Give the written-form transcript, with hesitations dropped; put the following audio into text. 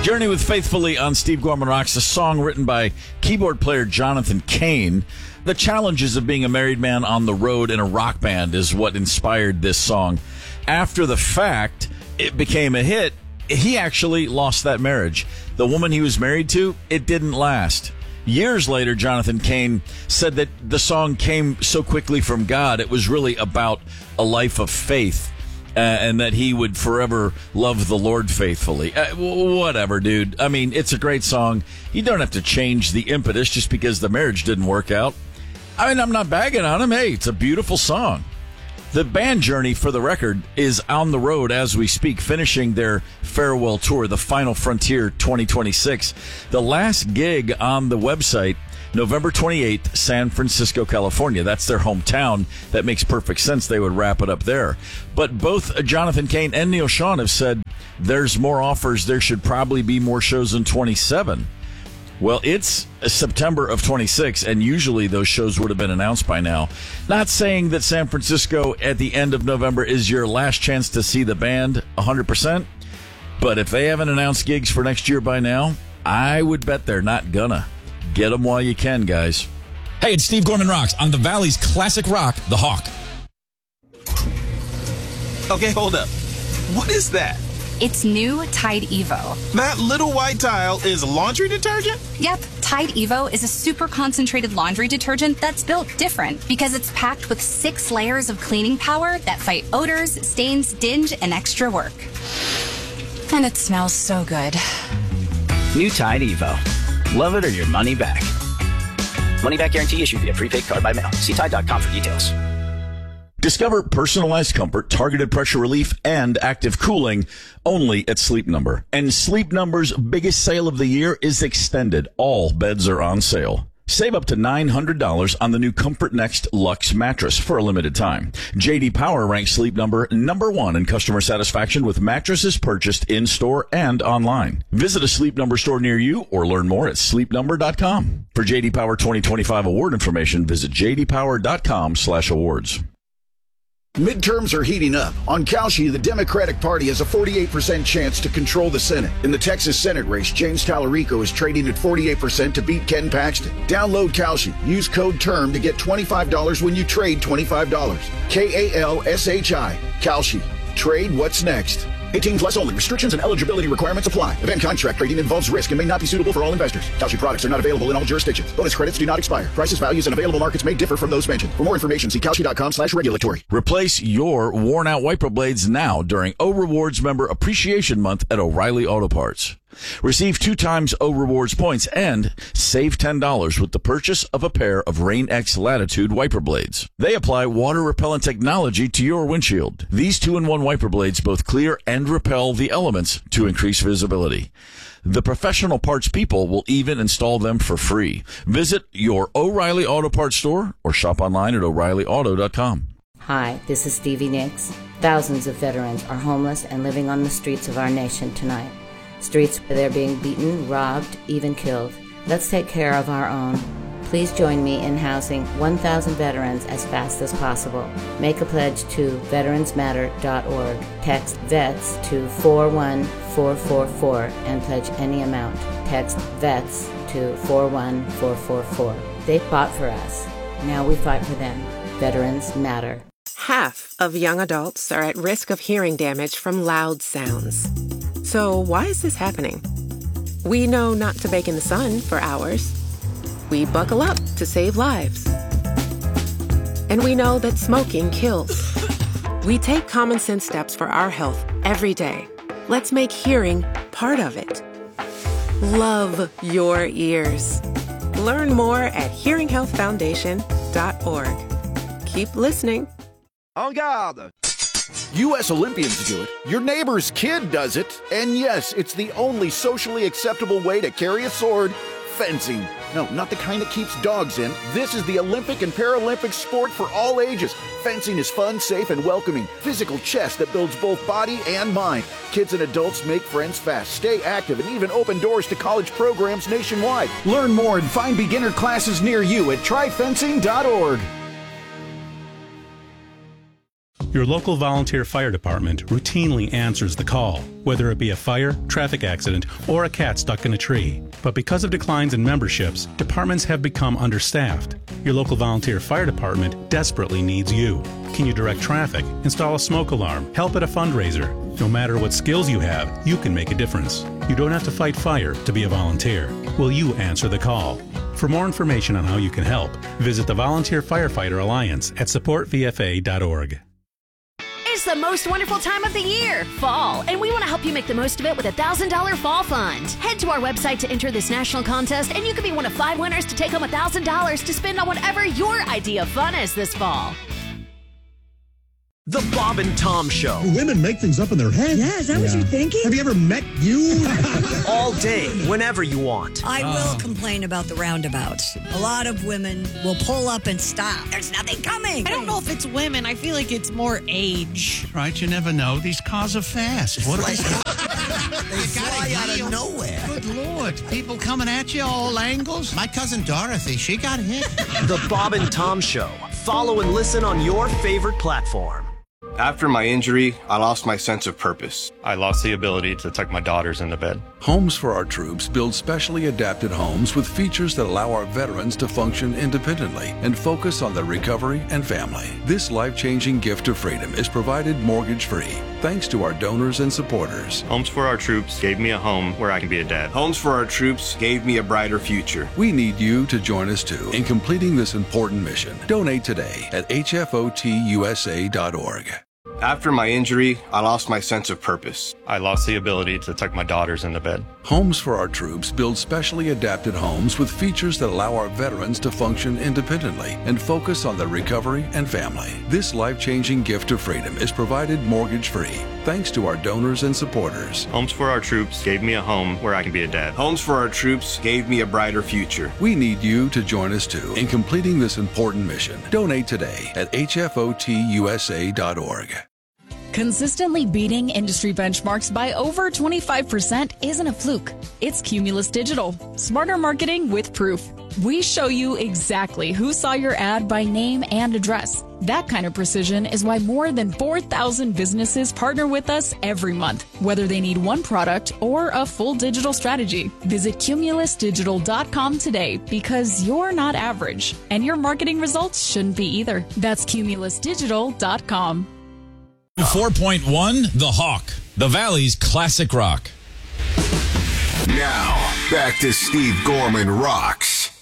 Journey with Faithfully on Steve Gorman Rocks, a song written by keyboard player Jonathan Cain. The challenges of being a married man on the road in a rock band is what inspired this song. After the fact, it became a hit. He actually lost that marriage. The woman he was married to, it didn't last. Years later, Jonathan Cain said that the song came so quickly from God, it was really about a life of faith. And that he would forever love the Lord faithfully. Whatever, dude. I mean, it's a great song. You don't have to change the impetus just because the marriage didn't work out. I mean, I'm not bagging on him. Hey, it's a beautiful song. The band Journey, for the record, is on the road as we speak, finishing their farewell tour, the Final Frontier 2026. The last gig on the website, November 28th, San Francisco, California. That's their hometown. That makes perfect sense. They would wrap it up there. But both Jonathan Cain and Neil Sean have said there's more offers. There should probably be more shows in 27. Well, it's September of 26, and usually those shows would have been announced by now. Not saying that San Francisco at the end of November is your last chance to see the band 100%, but if they haven't announced gigs for next year by now, I would bet they're not gonna. Get them while you can, guys. Hey, it's Steve Gorman Rocks on the Valley's classic rock, The Hawk. Okay, hold up. What is that? It's new Tide Evo. That little white tile is laundry detergent? Yep, Tide Evo is a super concentrated laundry detergent that's built different because it's packed with 6 layers of cleaning power that fight odors, stains, dinge, and extra work. And it smells so good. New Tide Evo. Love it or your money back. Money back guarantee issued via prepaid card by mail. See Tide.com for details. Discover personalized comfort, targeted pressure relief, and active cooling only at Sleep Number. And Sleep Number's biggest sale of the year is extended. All beds are on sale. Save up to $900 on the new Comfort Next Luxe mattress for a limited time. J.D. Power ranks Sleep Number number 1 in customer satisfaction with mattresses purchased in-store and online. Visit a Sleep Number store near you or learn more at sleepnumber.com. For J.D. Power 2025 award information, visit jdpower.com/awards. Midterms are heating up. On Kalshi, the Democratic Party has a 48% chance to control the Senate. In the Texas Senate race, James Tallarico is trading at 48% to beat Ken Paxton. Download Kalshi. Use code TERM to get $25 when you trade $25. KALSHI. Kalshi. Trade what's next. 18 plus only. Restrictions and eligibility requirements apply. Event contract trading involves risk and may not be suitable for all investors. Kalshi products are not available in all jurisdictions. Bonus credits do not expire. Prices, values, and available markets may differ from those mentioned. For more information, see Kalshi.com/regulatory. Replace your worn-out wiper blades now during O Rewards Member Appreciation Month at O'Reilly Auto Parts. Receive 2 times O Rewards points and save $10 with the purchase of a pair of Rain-X Latitude wiper blades. They apply water-repellent technology to your windshield. These 2-in-1 wiper blades both clear and repel the elements to increase visibility. The professional parts people will even install them for free. Visit your O'Reilly Auto Parts store or shop online at O'ReillyAuto.com. Hi, this is Stevie Nicks. Thousands of veterans are homeless and living on the streets of our nation tonight. Streets where they're being beaten, robbed, even killed. Let's take care of our own. Please join me in housing 1,000 veterans as fast as possible. Make a pledge to veteransmatter.org. Text VETS to 41444 and pledge any amount. Text VETS to 41444. They fought for us. Now we fight for them. Veterans matter. Half of young adults are at risk of hearing damage from loud sounds. So why is this happening? We know not to bake in the sun for hours. We buckle up to save lives. And we know that smoking kills. We take common sense steps for our health every day. Let's make hearing part of it. Love your ears. Learn more at hearinghealthfoundation.org. Keep listening. En garde! U.S. Olympians do it, your neighbor's kid does it, and yes, it's the only socially acceptable way to carry a sword, fencing. No, not the kind that keeps dogs in. This is the Olympic and Paralympic sport for all ages. Fencing is fun, safe, and welcoming. Physical chess that builds both body and mind. Kids and adults make friends fast, stay active, and even open doors to college programs nationwide. Learn more and find beginner classes near you at tryfencing.org. Your local volunteer fire department routinely answers the call, whether it be a fire, traffic accident, or a cat stuck in a tree. But because of declines in memberships, departments have become understaffed. Your local volunteer fire department desperately needs you. Can you direct traffic, install a smoke alarm, help at a fundraiser? No matter what skills you have, you can make a difference. You don't have to fight fire to be a volunteer. Will you answer the call? For more information on how you can help, visit the Volunteer Firefighter Alliance at supportvfa.org. It's the most wonderful time of the year, fall, and we want to help you make the most of it with a $1,000 fall fund. Head to our website to enter this national contest, and you can be one of 5 winners to take home $1,000 to spend on whatever your idea of fun is this fall. The Bob and Tom Show. Women make things up in their head. Yeah, is that what you're thinking? Have you ever met you? All day, whenever you want. I will complain about the roundabouts. A lot of women will pull up and stop. There's nothing coming. I don't know if it's women. I feel like it's more age. Right, you never know. These cars are fast. What They fly out of nowhere. Good Lord. People coming at you all angles. My cousin Dorothy, she got hit. The Bob and Tom Show. Follow and listen on your favorite platform. After my injury, I lost my sense of purpose. I lost the ability to tuck my daughters into bed. Homes for Our Troops build specially adapted homes with features that allow our veterans to function independently and focus on their recovery and family. This life-changing gift of freedom is provided mortgage-free, thanks to our donors and supporters. Homes for Our Troops gave me a home where I can be a dad. Homes for Our Troops gave me a brighter future. We need you to join us too in completing this important mission. Donate today at hfotusa.org. After my injury, I lost my sense of purpose. I lost the ability to tuck my daughters into bed. Homes for Our Troops build specially adapted homes with features that allow our veterans to function independently and focus on their recovery and family. This life-changing gift of freedom is provided mortgage-free, thanks to our donors and supporters. Homes for Our Troops gave me a home where I can be a dad. Homes for Our Troops gave me a brighter future. We need you to join us too in completing this important mission. Donate today at hfotusa.org. Consistently beating industry benchmarks by over 25% isn't a fluke. It's Cumulus Digital. Smarter marketing with proof. We show you exactly who saw your ad by name and address. That kind of precision is why more than 4,000 businesses partner with us every month, whether they need one product or a full digital strategy. Visit cumulusdigital.com today because you're not average, and your marketing results shouldn't be either. That's cumulusdigital.com. 4.1, The Hawk, the Valley's classic rock. Now, back to Steve Gorman Rocks.